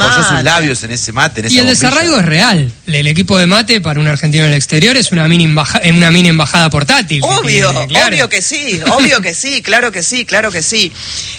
apoyó sus labios en ese mate, en esa Y el bombilla. desarraigo es real. El equipo de mate para un argentino en el exterior es una mini embajada portátil. Obvio, claro. obvio que sí, claro que sí.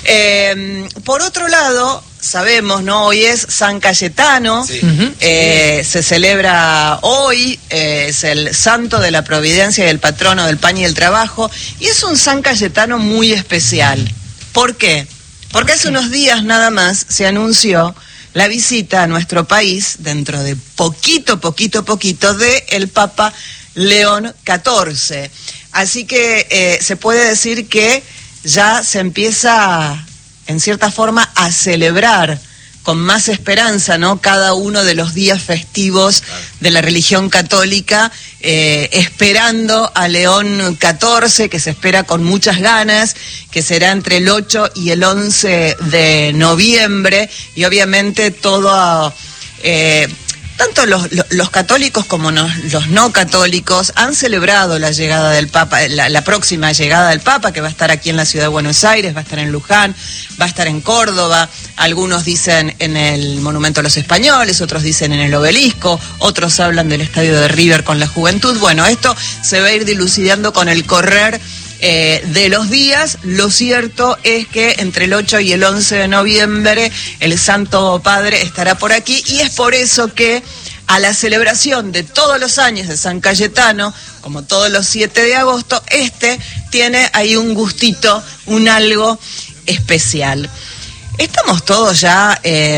Por otro lado, sabemos, ¿no? Hoy es San Cayetano, Sí. se celebra hoy, es el santo de la providencia y el patrono del pan y el trabajo, y es un San Cayetano muy especial. ¿Por qué? Porque hace unos días nada más se anunció la visita a nuestro país, dentro de poquito, de el Papa León XIV. Así que se puede decir que ya se empieza, en cierta forma, a celebrar con más esperanza, ¿no? Cada uno de los días festivos de la religión católica, esperando a León XIV, que se espera con muchas ganas, que será entre el 8 y el 11 de noviembre, y obviamente todo... tanto los católicos como los no católicos han celebrado la llegada del Papa, la próxima llegada del Papa, que va a estar aquí en la ciudad de Buenos Aires, va a estar en Luján, va a estar en Córdoba, algunos dicen en el Monumento a los Españoles, otros dicen en el Obelisco, otros hablan del estadio de River con la Juventud. Bueno, esto se va a ir dilucidando con el correr de los días. Lo cierto es que entre el 8 y el 11 de noviembre el Santo Padre estará por aquí, y es por eso que a la celebración de todos los años de San Cayetano, como todos los 7 de agosto, tiene ahí un gustito, un algo especial. Estamos todos ya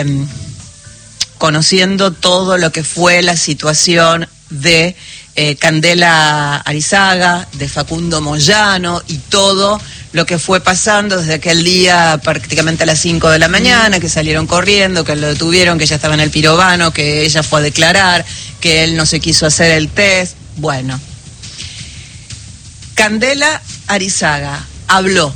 conociendo todo lo que fue la situación de Candela Arizaga, de Facundo Moyano, y todo lo que fue pasando desde aquel día prácticamente a las 5 de la mañana, que salieron corriendo, que lo detuvieron, que ya estaba en el pirobano, que ella fue a declarar, que él no se quiso hacer el test. Bueno, Candela Arizaga habló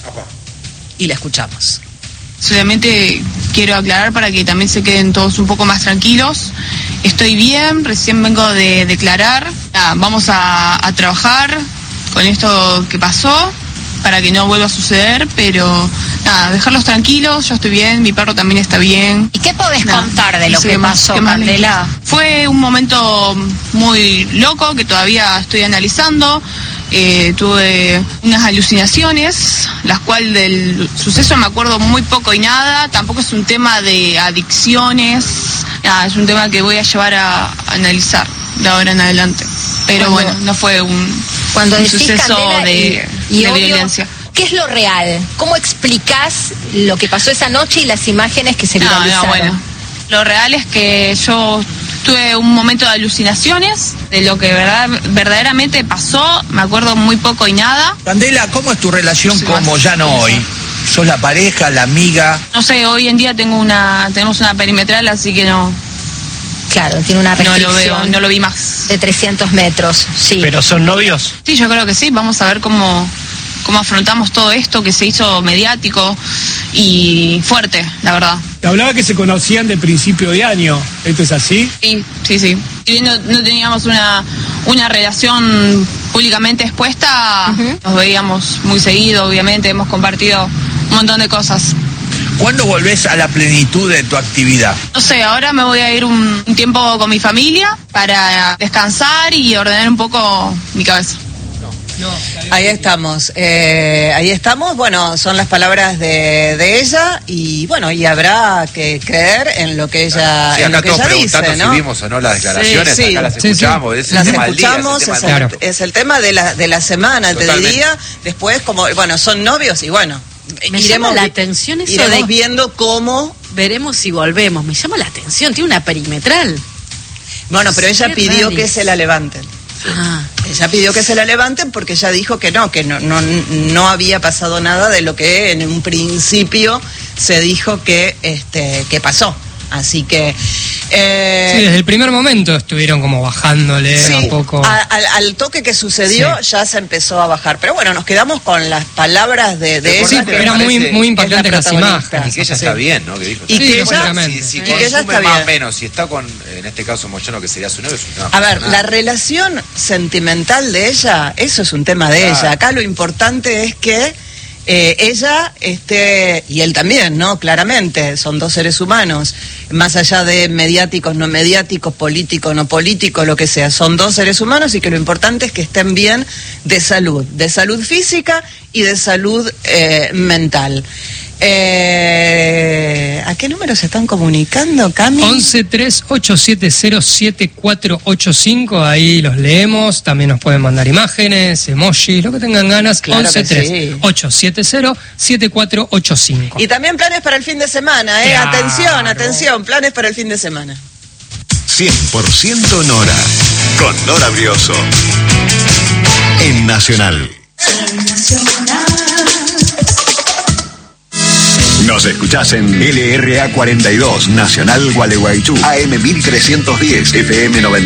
y la escuchamos. Solamente quiero aclarar para que también se queden todos un poco más tranquilos. Estoy bien, recién vengo de declarar. Vamos a trabajar con esto que pasó para que no vuelva a suceder, pero nada, dejarlos tranquilos, yo estoy bien, mi perro también está bien. ¿Y qué podés contar de lo que pasó, Candela? Fue un momento muy loco que todavía estoy analizando. Tuve unas alucinaciones, las cuales del suceso me acuerdo muy poco y nada. Tampoco es un tema de adicciones, nada, es un tema que voy a llevar a analizar de ahora en adelante. Pero bueno, no fue un suceso Candela, de obvio, violencia. ¿Qué es lo real? ¿Cómo explicás lo que pasó esa noche y las imágenes que se viralizaron? Bueno, lo real es que yo tuve un momento de alucinaciones de lo que verdaderamente pasó, me acuerdo muy poco y nada. Candela, ¿cómo es tu relación con Moyano hoy? ¿Sos la pareja, la amiga? No sé, hoy en día tenemos una perimetral, así que no. Claro, tiene una restricción. No lo vi más. De 300 metros, sí. ¿Pero son novios? Sí, yo creo que sí, vamos a ver cómo afrontamos todo esto que se hizo mediático y fuerte, la verdad. Te hablaba que se conocían de principio de año, ¿esto es así? Sí. Si bien no teníamos una relación públicamente expuesta, nos veíamos muy seguido, obviamente, hemos compartido un montón de cosas. ¿Cuándo volvés a la plenitud de tu actividad? No sé, ahora me voy a ir un tiempo con mi familia para descansar y ordenar un poco mi cabeza. Ahí estamos, bueno, son las palabras de ella, y bueno, y habrá que creer en lo que ella, Sí, en lo acá que todos ella preguntando dice, ¿no? si vimos o no las declaraciones, Sí, acá las sí, escuchamos, sí. es el Las tema del día, escuchamos, es el tema del es el tema de la semana, te Totalmente. diría. Después, como, bueno, son novios, y bueno, Me llama la atención eso iremos de... viendo cómo... Veremos si volvemos. Me llama la atención, tiene una perimetral. Bueno, pero ella Qué pidió raris. que se la levanten. Ah, Ella pidió que se la levanten porque ella dijo que no había pasado nada de lo que en un principio se dijo que pasó. Así que... Sí, desde el primer momento estuvieron como bajándole sí, un poco. Al toque que sucedió, Sí. ya se empezó a bajar. Pero bueno, nos quedamos con las palabras de Pero ella. sí, que era me muy- parece muy que impactante es la las protagonista. imágenes. Y que ella está bien, ¿no? Que dijo. Y que ella- si y que ella está consume más o bien. menos, si está con, en este caso, Moyano, que sería su novio, es un tema A ver, personal. la relación sentimental de ella, eso es un tema de Claro. ella. Acá lo importante es que ella y él también, ¿no? Claramente, son dos seres humanos, más allá de mediáticos, no mediáticos, políticos, no políticos, lo que sea, son dos seres humanos y que lo importante es que estén bien de salud física y de salud mental. ¿A qué número se están comunicando, Cami? 1138707485, ahí los leemos, también nos pueden mandar imágenes, emojis, lo que tengan ganas. Claro, 1138707485. Y también planes para el fin de semana, Claro. Atención, planes para el fin de semana. 100% Nora, con Nora Brioso, en Nacional. Nos escuchás en LRA 42, Nacional Gualeguaychú, AM 1310, FM 90.